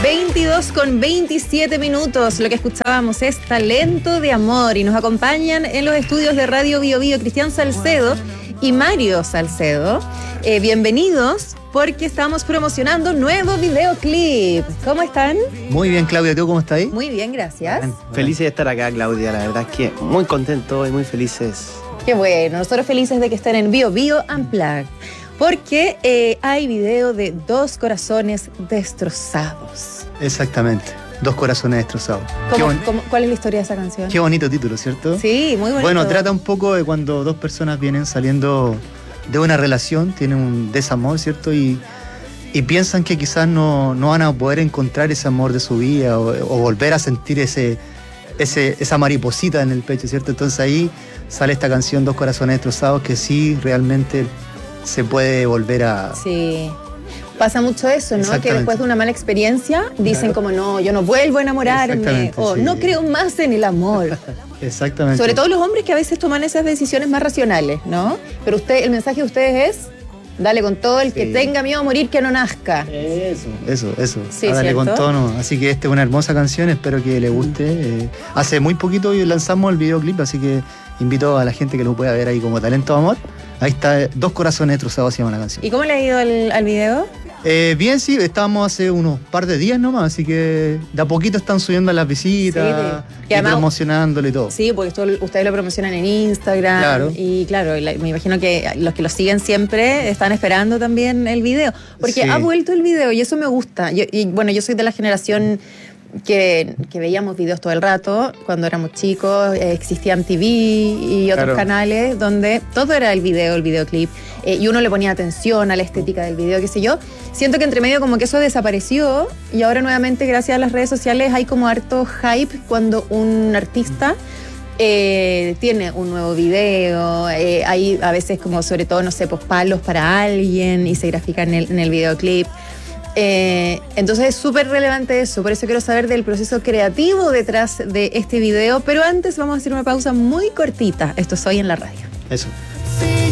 22:27. Lo que escuchábamos es Talento de Amor y nos acompañan en los estudios de Radio Bio Bio Cristian Salcedo y Mario Salcedo. Bienvenidos porque estamos promocionando nuevo videoclip. ¿Cómo están? Muy bien, Claudia, ¿tú cómo estás ahí? Muy bien, gracias. Felices de estar acá, Claudia, la verdad es que muy contento y muy felices. Qué bueno, nosotros felices de que estén en Bio Bio Unplugged. Porque hay video de Dos Corazones Destrozados. Exactamente, Dos Corazones Destrozados. ¿Cuál es la historia de esa canción? Qué bonito título, ¿cierto? Sí, muy bonito. Bueno, trata un poco de cuando dos personas vienen saliendo de una relación, tienen un desamor, ¿cierto? Y piensan que quizás no van a poder encontrar ese amor de su vida o volver a sentir esa mariposita en el pecho, ¿cierto? Entonces ahí sale esta canción Dos Corazones Destrozados, que sí, realmente se puede volver a... Sí, pasa mucho eso, ¿no? Que después de una mala experiencia dicen como no, yo no vuelvo a enamorarme o sí. No creo más en el amor. Exactamente. Sobre todo los hombres que a veces toman esas decisiones más racionales, ¿no? Pero el mensaje de ustedes es, dale con todo, el que tenga miedo a morir, que no nazca. Eso. Sí, Dale ¿cierto? con tono. Así que esta es una hermosa canción, espero que le guste. Hace muy poquito lanzamos el videoclip, así que invito a la gente que lo pueda ver ahí como Talento de Amor. Ahí está, Dos Corazones Destrozados se llama la canción. ¿Y cómo le ha ido al video? Bien, sí, estábamos hace unos par de días nomás, así que de a poquito están subiendo las visitas, y además, promocionándolo y todo. Sí, porque ustedes lo promocionan en Instagram. Claro. Y claro, me imagino que los que lo siguen siempre están esperando también el video. Porque ha vuelto el video y eso me gusta. Yo soy de la generación que veíamos videos todo el rato. Cuando éramos chicos existía MTV y otros canales donde todo era el videoclip, y uno le ponía atención a la estética del video, qué sé yo. Siento que entre medio como que eso desapareció y ahora nuevamente gracias a las redes sociales hay como harto hype cuando un artista tiene un nuevo video, hay a veces como sobre todo, no sé, pues palos para alguien y se grafica en el videoclip. Entonces es súper relevante eso, por eso quiero saber del proceso creativo detrás de este video, pero antes vamos a hacer una pausa muy cortita. Esto es Hoy en la Radio. Eso.